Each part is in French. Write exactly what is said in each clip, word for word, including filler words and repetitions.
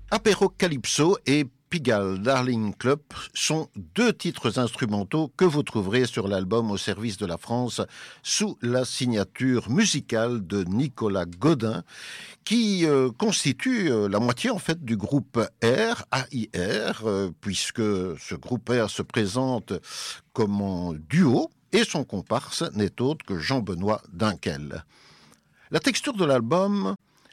Apéro Calypso et Pigalle Darling Club sont deux titres instrumentaux que vous trouverez sur l'album Au service de la France sous la signature musicale de Nicolas Godin qui euh, constitue euh, la moitié en fait du groupe R, A I R, euh, puisque ce groupe R se présente comme en duo et son comparse n'est autre que Jean-Benoît Dunkel. La texture de l'album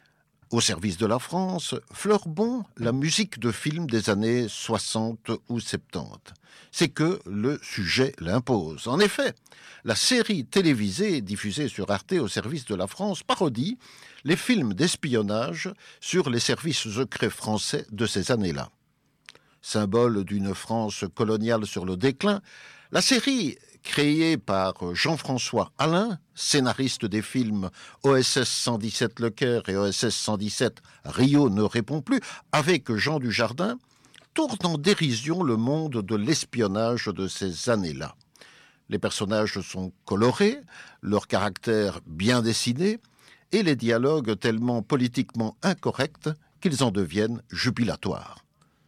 Au service de la France fleure bon la musique de films des années soixante ou soixante-dix. C'est que le sujet l'impose. En effet, la série télévisée diffusée sur Arte Au service de la France parodie les films d'espionnage sur les services secrets français de ces années-là. Symbole d'une France coloniale sur le déclin, la série créée par Jean-François Alain, scénariste des films O S S cent dix-sept Le Caire et O S S cent dix-sept Rio ne répond plus, avec Jean Dujardin, tourne en dérision le monde de l'espionnage de ces années-là. Les personnages sont colorés, leur caractère bien dessiné, et les dialogues tellement politiquement incorrects qu'ils en deviennent jubilatoires.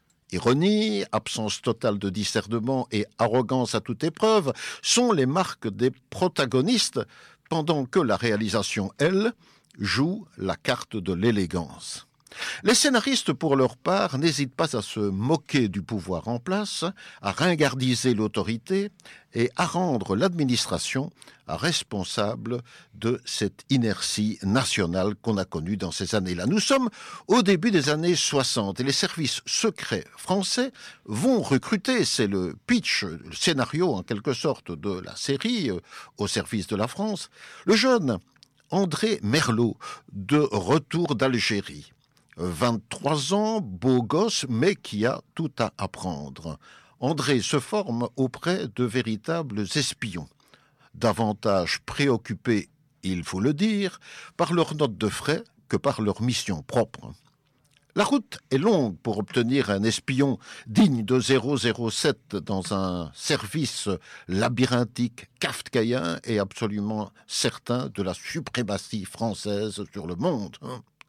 Ironie, absence totale de discernement et arrogance à toute épreuve sont les marques des protagonistes, pendant que la réalisation, elle, joue la carte de l'élégance. Les scénaristes, pour leur part, n'hésitent pas à se moquer du pouvoir en place, à ringardiser l'autorité et à rendre l'administration responsable de cette inertie nationale qu'on a connue dans ces années-là. Nous sommes au début des années soixante et les services secrets français vont recruter, c'est le pitch, le scénario en quelque sorte de la série euh, Au service de la France, le jeune André Merlot de retour d'Algérie. vingt-trois ans, beau gosse, mais qui a tout à apprendre. André se forme auprès de véritables espions, davantage préoccupés, il faut le dire, par leurs notes de frais que par leur mission propre. La route est longue pour obtenir un espion digne de zéro zéro sept dans un service labyrinthique kafkaïen et absolument certain de la suprématie française sur le monde.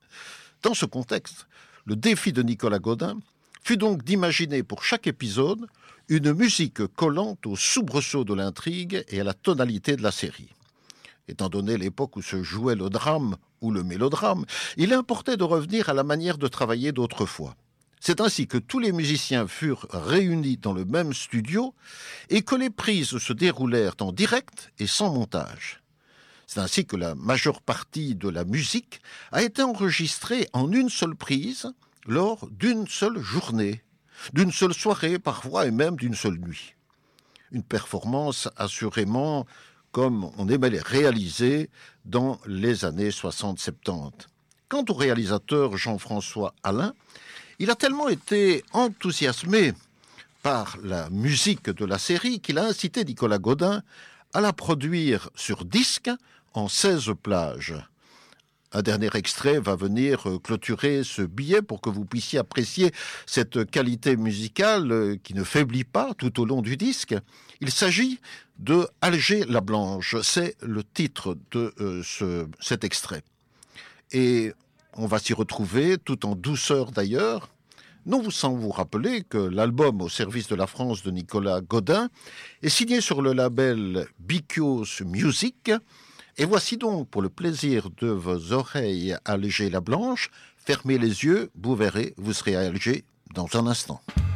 Dans ce contexte, le défi de Nicolas Godin fut donc d'imaginer pour chaque épisode une musique collante au soubresaut de l'intrigue et à la tonalité de la série. Étant donné l'époque où se jouait le drame ou le mélodrame, il importait de revenir à la manière de travailler d'autrefois. C'est ainsi que tous les musiciens furent réunis dans le même studio et que les prises se déroulèrent en direct et sans montage. C'est ainsi que la majeure partie de la musique a été enregistrée en une seule prise lors d'une seule journée, d'une seule soirée parfois et même d'une seule nuit. Une performance assurément comme on aimait les réaliser dans les années soixante soixante-dix. Quant au réalisateur Jean-François Alain, il a tellement été enthousiasmé par la musique de la série qu'il a incité Nicolas Godin à la produire sur disque en seize plages. Un dernier extrait va venir clôturer ce billet pour que vous puissiez apprécier cette qualité musicale qui ne faiblit pas tout au long du disque. Il s'agit de Alger la Blanche, c'est le titre de euh, ce, cet extrait. Et on va s'y retrouver tout en douceur d'ailleurs, non sans vous rappeler que l'album Au service de la France de Nicolas Godin est signé sur le label Bikios Music. Et voici donc, pour le plaisir de vos oreilles, Alger la Blanche. Fermez les yeux, vous verrez, vous serez à Alger dans un instant.